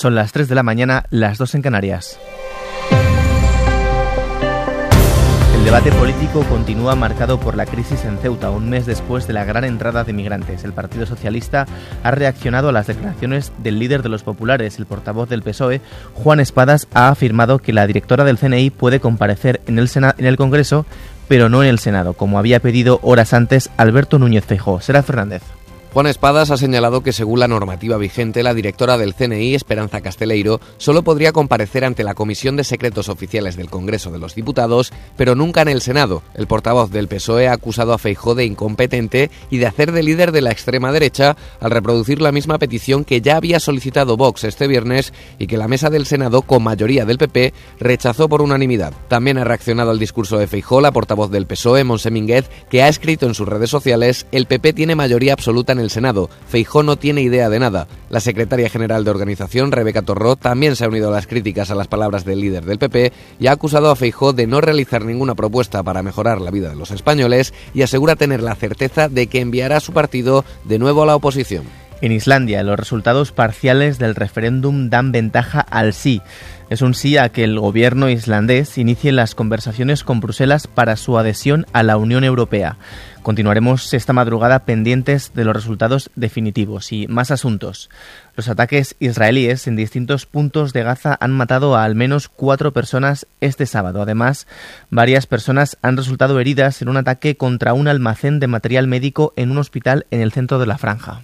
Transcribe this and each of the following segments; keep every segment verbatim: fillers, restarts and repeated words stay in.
Son las tres de la mañana, las dos en Canarias. El debate político continúa marcado por la crisis en Ceuta, un mes después de la gran entrada de migrantes. El Partido Socialista ha reaccionado a las declaraciones del líder de los populares. El portavoz del P S O E, Juan Espadas, ha afirmado que la directora del C N I puede comparecer en el, Sena- en el Congreso, pero no en el Senado, como había pedido horas antes Alberto Núñez Feijóo. Será Fernández. Juan Espadas ha señalado que, según la normativa vigente, la directora del C N I, Esperanza Casteleiro, solo podría comparecer ante la Comisión de Secretos Oficiales del Congreso de los Diputados, pero nunca en el Senado. El portavoz del P S O E ha acusado a Feijóo de incompetente y de hacer de líder de la extrema derecha al reproducir la misma petición que ya había solicitado Vox este viernes y que la mesa del Senado, con mayoría del P P, rechazó por unanimidad. También ha reaccionado al discurso de Feijóo la portavoz del P S O E, Montse Mínguez, que ha escrito en sus redes sociales: el P P tiene mayoría absoluta en el Senado. Feijóo no tiene idea de nada. La secretaria general de organización, Rebeca Torró, también se ha unido a las críticas a las palabras del líder del P P y ha acusado a Feijóo de no realizar ninguna propuesta para mejorar la vida de los españoles y asegura tener la certeza de que enviará a su partido de nuevo a la oposición. En Islandia, los resultados parciales del referéndum dan ventaja al sí. Es un sí a que el gobierno islandés inicie las conversaciones con Bruselas para su adhesión a la Unión Europea. Continuaremos esta madrugada pendientes de los resultados definitivos y más asuntos. Los ataques israelíes en distintos puntos de Gaza han matado a al menos cuatro personas este sábado. Además, varias personas han resultado heridas en un ataque contra un almacén de material médico en un hospital en el centro de la franja.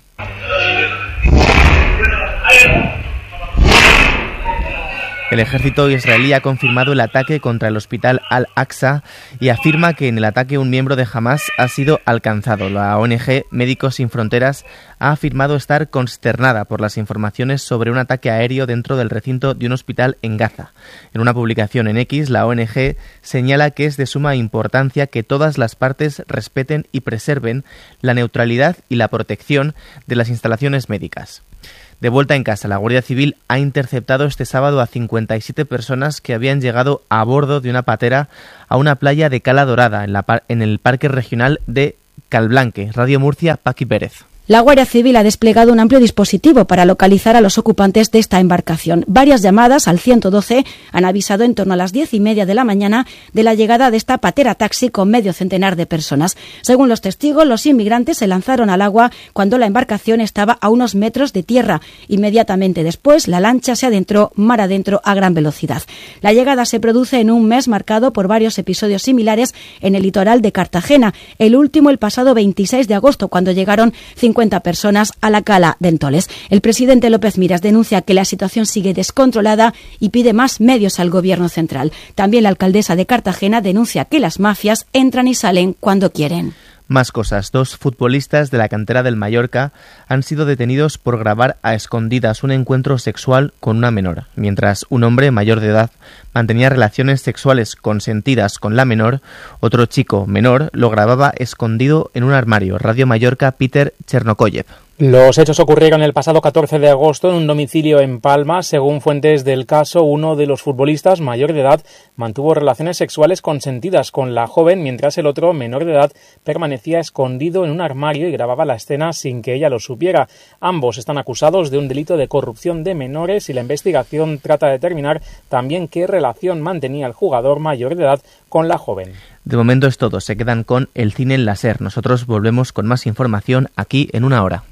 El ejército israelí ha confirmado el ataque contra el hospital Al-Aqsa y afirma que en el ataque un miembro de Hamas ha sido alcanzado. La O N G Médicos Sin Fronteras ha afirmado estar consternada por las informaciones sobre un ataque aéreo dentro del recinto de un hospital en Gaza. En una publicación en X, la O N G señala que es de suma importancia que todas las partes respeten y preserven la neutralidad y la protección de las instalaciones médicas. De vuelta en casa, la Guardia Civil ha interceptado este sábado a cincuenta y siete personas que habían llegado a bordo de una patera a una playa de Cala Dorada, en, la par- en el Parque Regional de Calblanque. Radio Murcia, Paqui Pérez. La Guardia Civil ha desplegado un amplio dispositivo para localizar a los ocupantes de esta embarcación. Varias llamadas al ciento doce han avisado en torno a las diez y media de la mañana de la llegada de esta patera taxi con medio centenar de personas. Según los testigos, los inmigrantes se lanzaron al agua cuando la embarcación estaba a unos metros de tierra. Inmediatamente después, la lancha se adentró mar adentro a gran velocidad. La llegada se produce en un mes marcado por varios episodios similares en el litoral de Cartagena. El último el pasado veintiséis de agosto, cuando llegaron cincuenta personas a la cala de Entoles. El presidente López Miras denuncia que la situación sigue descontrolada y pide más medios al gobierno central. También la alcaldesa de Cartagena denuncia que las mafias entran y salen cuando quieren. Más cosas. Dos futbolistas de la cantera del Mallorca han sido detenidos por grabar a escondidas un encuentro sexual con una menor, mientras un hombre mayor de edad mantenía relaciones sexuales consentidas con la menor. Otro chico menor lo grababa escondido en un armario. Radio Mallorca, Peter Chernokoyev. Los hechos ocurrieron el pasado catorce de agosto en un domicilio en Palma. Según fuentes del caso, uno de los futbolistas, mayor de edad, mantuvo relaciones sexuales consentidas con la joven, mientras el otro, menor de edad, permanecía escondido en un armario y grababa la escena sin que ella lo supiera. Ambos están acusados de un delito de corrupción de menores y la investigación trata de determinar también qué relación mantenía el jugador mayor de edad con la joven. De momento es todo. Se quedan con el cine en la SER. Nosotros volvemos con más información aquí en una hora.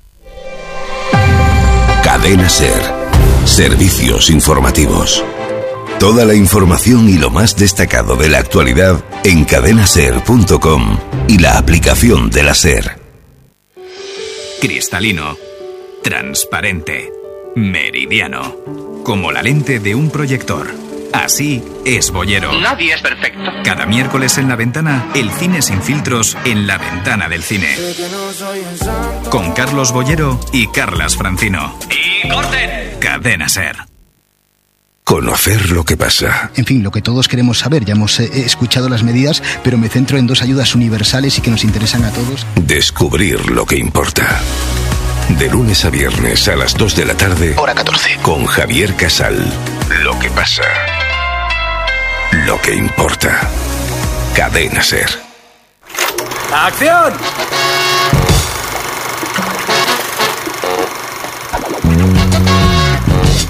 Cadena SER. Servicios informativos. Toda la información y lo más destacado de la actualidad en cadena ser punto com y la aplicación de la SER. Cristalino. Transparente. Meridiano. Como la lente de un proyector. Así es Bollero. Nadie es perfecto. Cada miércoles en La Ventana, el cine sin filtros en la ventana del cine. Con Carlos Bollero y Carlas Francino. ¡Y corten! Cadena SER. Conocer lo que pasa. En fin, lo que todos queremos saber. Ya hemos eh, escuchado las medidas, pero me centro en dos ayudas universales y que nos interesan a todos. Descubrir lo que importa. De lunes a viernes a las dos de la tarde. Hora catorce. Con Javier Casal. Lo que pasa. Lo que importa. Cadena SER. ¡Acción!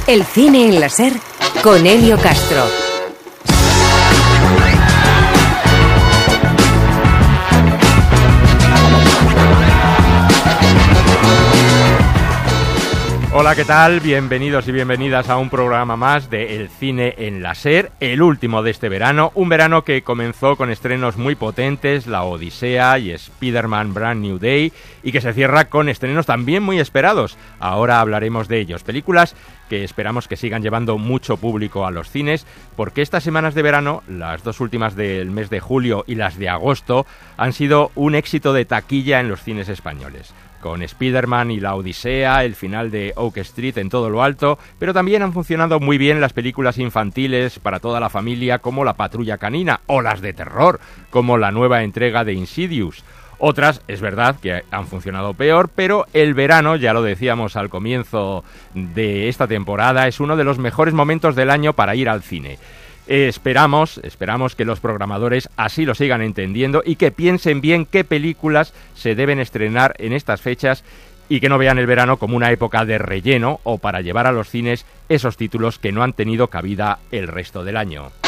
El cine en la SER con Elio Castro. Hola, ¿qué tal? Bienvenidos y bienvenidas a un programa más de El Cine en la SER, el último de este verano, un verano que comenzó con estrenos muy potentes, La Odisea y Spider-Man Brand New Day, y que se cierra con estrenos también muy esperados. Ahora hablaremos de ellos, películas que esperamos que sigan llevando mucho público a los cines, porque estas semanas de verano, las dos últimas del mes de julio y las de agosto, han sido un éxito de taquilla en los cines españoles. Con Spider-Man y La Odisea, el final de Oak Street en todo lo alto, pero también han funcionado muy bien las películas infantiles para toda la familia como La Patrulla Canina, o las de terror, como la nueva entrega de Insidious. Otras, es verdad, que han funcionado peor, pero el verano, ya lo decíamos al comienzo de esta temporada, es uno de los mejores momentos del año para ir al cine. Eh, esperamos, esperamos que los programadores así lo sigan entendiendo y que piensen bien qué películas se deben estrenar en estas fechas y que no vean el verano como una época de relleno o para llevar a los cines esos títulos que no han tenido cabida el resto del año.